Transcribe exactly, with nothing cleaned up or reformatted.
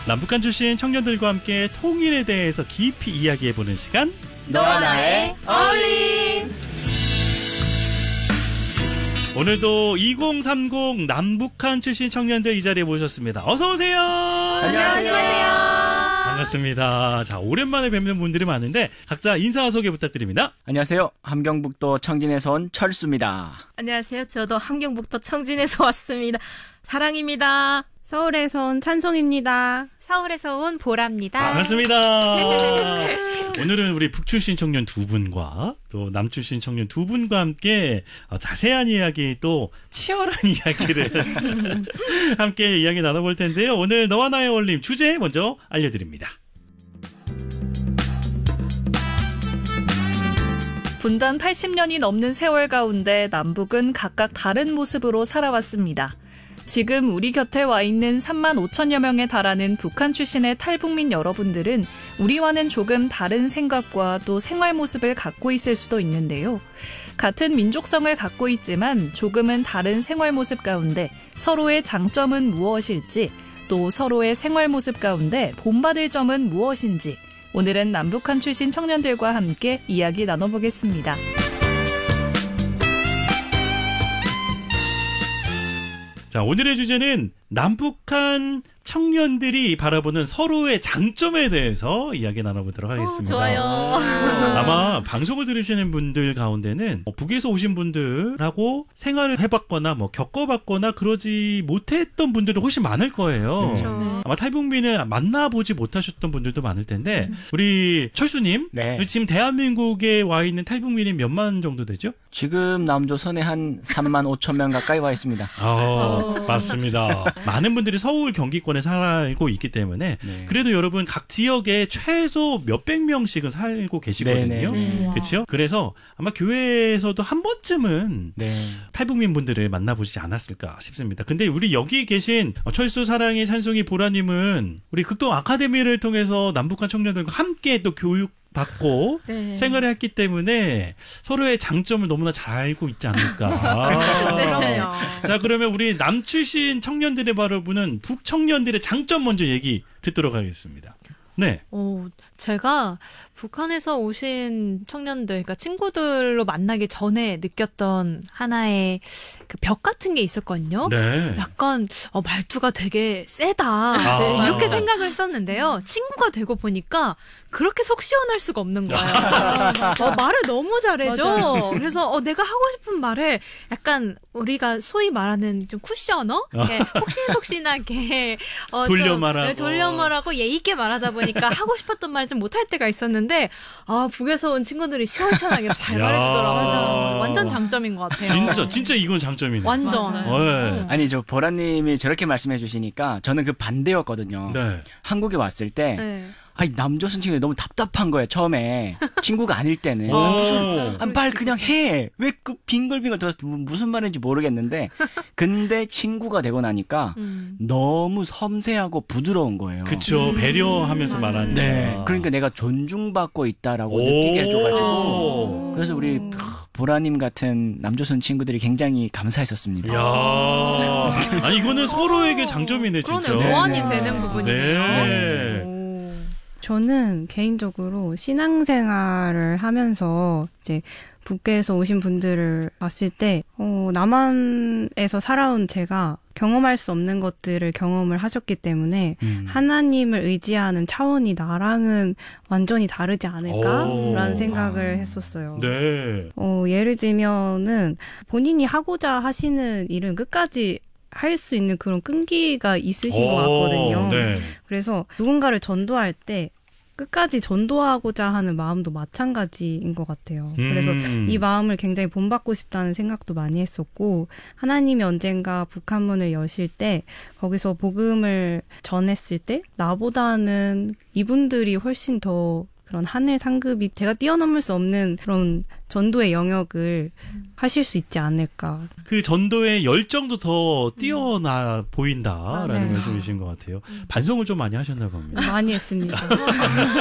남북한 출신 청년들과 함께 통일에 대해서 깊이 이야기해보는 시간, 너와 나의 어울림. 오늘도 이공삼공 남북한 출신 청년들 이 자리에 모셨습니다. 어서 오세요. 안녕하세요. 반갑습니다. 자, 오랜만에 뵙는 분들이 많은데 각자 인사 소개 부탁드립니다. 안녕하세요. 함경북도 청진에서 온 철수입니다. 안녕하세요. 저도 함경북도 청진에서 왔습니다. 사랑입니다. 서울에서 온 찬송입니다. 서울에서 온 보라입니다. 반갑습니다. 오늘은 우리 북출신 청년 두 분과 또 남출신 청년 두 분과 함께 자세한 이야기, 또 치열한 이야기를 함께 이야기 나눠볼 텐데요. 오늘 너와 나의 어울림 주제 먼저 알려드립니다. 분단 팔십 년이 넘는 세월 가운데 남북은 각각 다른 모습으로 살아왔습니다. 지금 우리 곁에 와 있는 삼만 오천여 명에 달하는 북한 출신의 탈북민 여러분들은 우리와는 조금 다른 생각과 또 생활 모습을 갖고 있을 수도 있는데요. 같은 민족성을 갖고 있지만 조금은 다른 생활 모습 가운데 서로의 장점은 무엇일지, 또 서로의 생활 모습 가운데 본받을 점은 무엇인지, 오늘은 남북한 출신 청년들과 함께 이야기 나눠보겠습니다. 자, 오늘의 주제는 남북한 청년들이 바라보는 서로의 장점에 대해서 이야기 나눠보도록 하겠습니다. 오, 좋아요. 아마 방송을 들으시는 분들 가운데는 북에서 오신 분들하고 생활을 해봤거나 뭐 겪어봤거나 그러지 못했던 분들은 훨씬 많을 거예요. 그렇죠. 아마 탈북민을 만나보지 못하셨던 분들도 많을 텐데, 우리 철수님, 네. 지금 대한민국에 와 있는 탈북민이 몇만 정도 되죠? 지금 남조선에 한 삼만 오천 명 가까이 와 있습니다. 아, 맞습니다. 많은 분들이 서울 경기권에 살고 있기 때문에 네. 그래도 여러분 각 지역에 최소 몇백 명씩은 살고 계시거든요. 네. 그렇죠? 그래서 아마 교회에서도 한 번쯤은 네. 탈북민 분들을 만나보시지 않았을까 싶습니다. 근데 우리 여기 계신 철수, 사랑이, 찬송이, 보라님은 우리 극동 아카데미를 통해서 남북한 청년들과 함께 또 교육 받고 네. 생활을 했기 때문에 서로의 장점을 너무나 잘 알고 있지 않을까. 네, 그럼요. 자, 그러면 우리 남출신 청년들의 바라보는 북청년들의 장점 먼저 얘기 듣도록 하겠습니다. 네. 오, 제가 북한에서 오신 청년들, 그러니까 친구들로 만나기 전에 느꼈던 하나의 그 벽 같은 게 있었거든요. 네. 약간 어, 말투가 되게 세다. 아. 네, 이렇게 생각을 했었는데요. 친구가 되고 보니까 그렇게 속 시원할 수가 없는 거예요. 어, 말을 너무 잘해줘. 맞아요. 그래서 어, 내가 하고 싶은 말을 약간 우리가 소위 말하는 좀 쿠셔너? 이렇게 폭신폭신하게 어, 돌려 좀, 말하고. 네, 돌려 말하고 예의 있게 말하다 보니까 하고 싶었던 말을 좀 못할 때가 있었는데, 아, 북에서 온 친구들이 시원시원하게 잘 야. 말해주더라고요. 맞아. 완전 장점인 것 같아요. 진짜, 진짜 이건 장점이네. 완전. 네. 아니, 저 보라님이 저렇게 말씀해 주시니까 저는 그 반대였거든요. 네. 한국에 왔을 때 네. 아니, 남조선 친구들이 너무 답답한 거예요, 처음에. 친구가 아닐 때는. 오. 무슨, 아, 말 그냥 해. 왜 그 빙글빙글 돌아서 무슨 말인지 모르겠는데. 근데 친구가 되고 나니까 음. 너무 섬세하고 부드러운 거예요. 그쵸. 배려하면서 음, 말하는. 네. 그러니까 내가 존중받고 있다라고 느끼게 해줘가지고. 오. 그래서 우리 보라님 같은 남조선 친구들이 굉장히 감사했었습니다. 이야. 아니, 이거는 서로에게 장점이네, 진짜. 그러네요. 보완이 네. 되는 부분이네요. 네. 오. 저는 개인적으로 신앙생활을 하면서 이제 북에서 오신 분들을 봤을 때, 어, 남한에서 살아온 제가 경험할 수 없는 것들을 경험을 하셨기 때문에 음. 하나님을 의지하는 차원이 나랑은 완전히 다르지 않을까라는 오. 생각을 아. 했었어요. 네. 어, 예를 들면은 본인이 하고자 하시는 일은 끝까지 할 수 있는 그런 끈기가 있으신 것 같거든요. 네. 그래서 누군가를 전도할 때 끝까지 전도하고자 하는 마음도 마찬가지인 것 같아요. 그래서 음. 이 마음을 굉장히 본받고 싶다는 생각도 많이 했었고, 하나님이 언젠가 북한문을 여실 때 거기서 복음을 전했을 때 나보다는 이분들이 훨씬 더 그런 하늘 상급이 제가 뛰어넘을 수 없는 그런 전도의 영역을 하실 수 있지 않을까. 그 전도의 열정도 더 뛰어나 보인다라는 맞아요. 말씀이신 것 같아요. 반성을 좀 많이 하셨나 봅니다. 많이 했습니다.